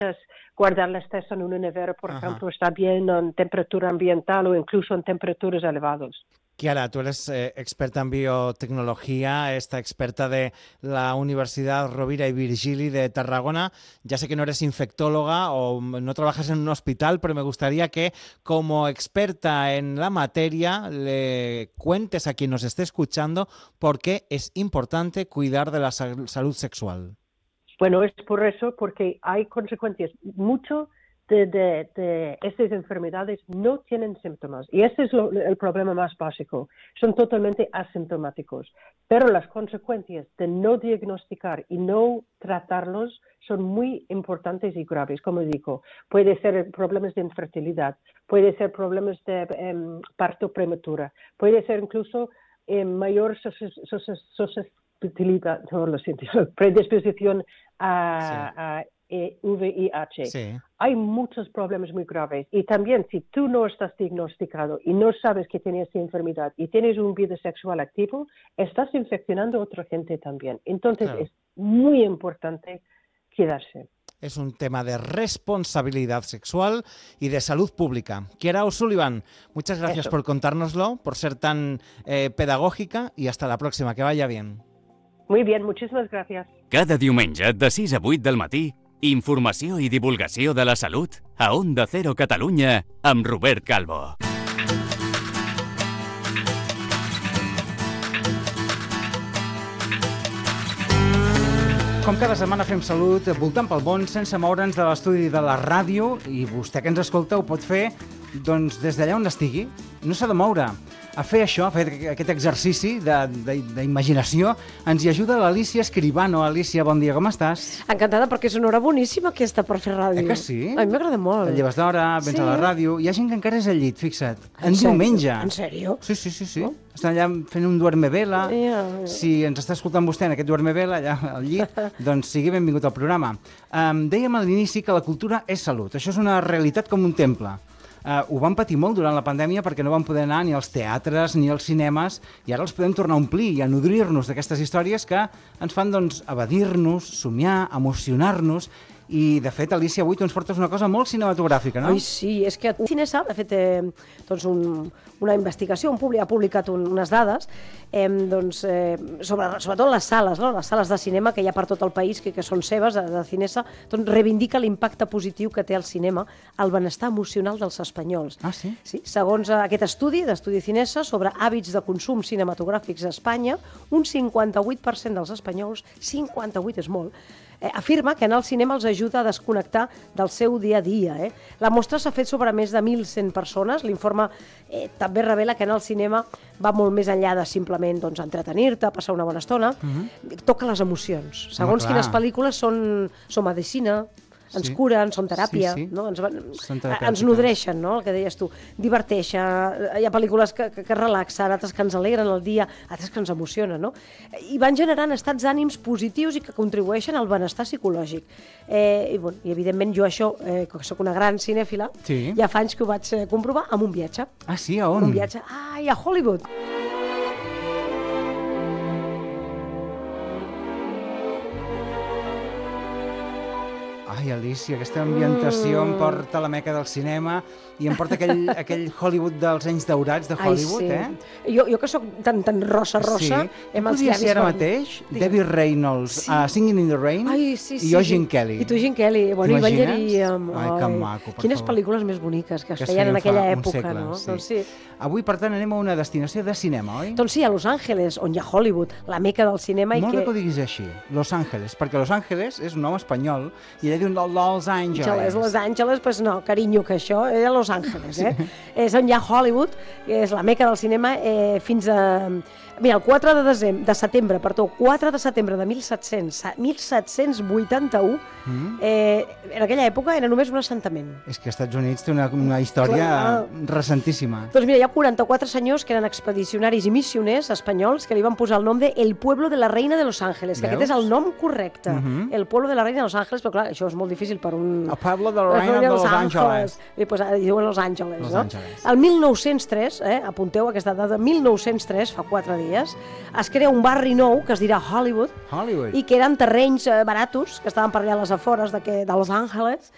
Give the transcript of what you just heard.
guardar las testas en una nevera, por ejemplo, está bien en temperatura ambiental o incluso en temperaturas elevadas. Kiara, tú eres experta en biotecnología, esta experta de la Universidad Rovira i Virgili de Tarragona. Ya sé que no eres infectóloga o no trabajas en un hospital, pero me gustaría que, como experta en la materia, le cuentes a quien nos esté escuchando por qué es importante cuidar de la salud sexual. Bueno, es por eso, porque hay consecuencias. Mucho de estas enfermedades no tienen síntomas y ese es el problema más básico. Son totalmente asintomáticos, pero las consecuencias de no diagnosticar y no tratarlos son muy importantes y graves. Como digo, puede ser problemas de infertilidad, puede ser problemas de parto prematura, puede ser incluso mayor predisposición a VIH. Sí. Hay muchos problemas muy graves y también si tú no estás diagnosticado y no sabes que tienes esta enfermedad y tienes un vida sexual activo, estás infeccionando a otra gente también. Entonces Claro. es muy importante cuidarse. Es un tema de responsabilidad sexual y de salud pública. Kiara O'Sullivan, muchas gracias por contárnoslo, por ser tan pedagógica y hasta la próxima. Que vaya bien. Muy bien, muchísimas gracias. Cada diumenge de 6 a 8 del matí, informació i divulgació de la salut a Onda Cero Catalunya amb Robert Calvo. Com cada setmana fem salut voltant pel món sense moure'ns de l'estudi de la ràdio i vostè que ens escolta ho pot fer doncs, des d'allà on estigui. No s'ha de moure. A fer això, a fer aquest exercici d'imaginació, ens hi ajuda l'Alícia Escribano. Alícia, bon dia, com estàs? Encantada, perquè és una hora boníssima aquesta per fer ràdio. Que sí? A mi m'agrada molt. Et lleves d'hora, vens a la ràdio... Hi ha gent que encara és al llit, fixa't. En diumenge. En sèrio? Sí. Estan allà fent un duermevela. Si ens està escoltant vostè en aquest duermevela, allà al llit, doncs sigui benvingut al programa. Dèiem a l'inici que la cultura és salut. Això és una realitat com un temple. Ho vam patir molt durant la pandèmia perquè no vam poder anar ni als teatres ni als cinemes i ara els podem tornar a omplir i a nodrir-nos d'aquestes històries que ens fan doncs, evadir-nos, somiar, emocionar-nos. I, de fet, Alícia, avui tu ens portes una cosa molt cinematogràfica, no? Ai, sí, és que Cinesa ha fet doncs una investigació, ha publicat unes dades sobretot les sales, no? Les sales de cinema que hi ha per tot el país, que són seves, de Cinesa, doncs reivindica l'impacte positiu que té el cinema al benestar emocional dels espanyols. Ah, sí? Sí, segons aquest estudi Cinesa sobre hàbits de consum cinematogràfics a Espanya, un 58% dels espanyols, 58 és molt, afirma que anar al cinema els ajuda a desconnectar del seu dia a dia. La mostra s'ha fet sobre més de 1.100 persones. L'informe també revela que anar al cinema va molt més enllà de simplement entretenir-te, passar una bona estona. Toca les emocions. Segons quines pel·lícules són medicina, ens curen, són teràpia, no? Ens nodreixen, no? El que deies tu, diverteixen, hi ha pel·lícules que relaxen, altres que ens alegren el dia, altres que ens emocionen, no? I van generant estats d'ànims positius i que contribueixen al benestar psicològic. I evidentment jo això, que soc una gran cinèfila, ja fa anys que ho vaig comprovar amb un viatge. Ah, sí? A on? Un viatge a Hollywood. Ai, Alícia, aquesta ambientació em porta a la meca del cinema i em porta aquell Hollywood dels anys daurats de Hollywood, Jo que sóc tan rossa, podria ser ara mateix Debbie Reynolds a Singing in the Rain i jo Gene Kelly. I tu Gene Kelly, i ballaríem. Ai, que maco, per favor. Quines pel·lícules més boniques que es feien en aquella època, no? Avui, per tant, anem a una destinació de cinema, oi? Doncs sí, a Los Angeles, on hi ha Hollywood, la meca del cinema. Molt bé que ho diguis així, Los Angeles, perquè Los Angeles és un nom espanyol i ella diu Los Angeles. Los Angeles, doncs no, carinyo, que això era Los Angeles, És on hi ha Hollywood, que és la meca del cinema, fins a... Mira, el 4 de setembre de 1781, en aquella època era només un assentament. És que als Estats Units té una història recentíssima. Doncs mira, hi ha 44 senyors que eren expedicionaris i missioners espanyols que li van posar el nom de El Pueblo de la Reina de Los Ángeles, que aquest és el nom correcte. El Pueblo de la Reina de Los Ángeles, però clar, això és molt difícil per un... El Pueblo de la Reina de Los Ángeles. I diuen Los Ángeles, no? El 1903, apunteu aquesta data, 1903, fa 4 dies, es crea un barri nou que es dirà Hollywood i que eren terrenys baratos que estaven per allà a les afores de Los Angeles